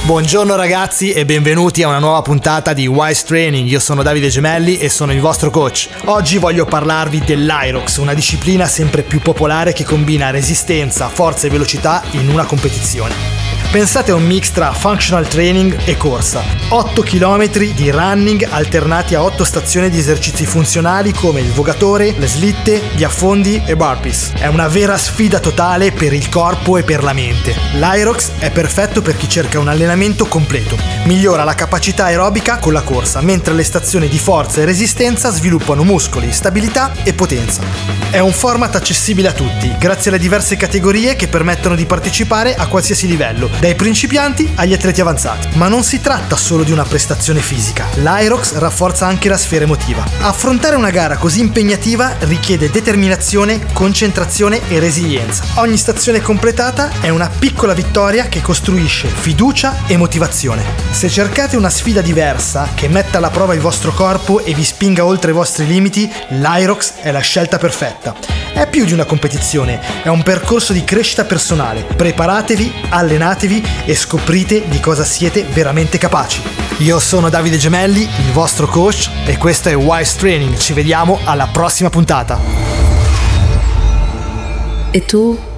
Buongiorno ragazzi e benvenuti a una nuova puntata di Wise Training. Io sono Davide Gemelli e sono il vostro coach. Oggi voglio parlarvi dell'Aerox, una disciplina sempre più popolare che combina resistenza, forza e velocità in una competizione. Pensate a un mix tra functional training e corsa. 8 km di running alternati a 8 stazioni di esercizi funzionali come il vogatore, le slitte, gli affondi e burpees. È una vera sfida totale per il corpo e per la mente. L'Aerox è perfetto per chi cerca un allenamento completo. Migliora la capacità aerobica con la corsa, mentre le stazioni di forza e resistenza sviluppano muscoli, stabilità e potenza. È un format accessibile a tutti, grazie alle diverse categorie che permettono di partecipare a qualsiasi livello, dai principianti agli atleti avanzati. Ma non si tratta solo di una prestazione fisica. L'Aerox rafforza anche la sfera emotiva. Affrontare una gara così impegnativa richiede determinazione, concentrazione e resilienza. Ogni stazione completata è una piccola vittoria che costruisce fiducia e motivazione. Se cercate una sfida diversa, che metta alla prova il vostro corpo e vi spinga oltre i vostri limiti, l'Aerox è la scelta perfetta. È più di una competizione, è un percorso di crescita personale. Preparatevi, allenatevi e scoprite di cosa siete veramente capaci. Io sono Davide Gemelli, il vostro coach, e questo è Wise Training. Ci vediamo alla prossima puntata. E tu?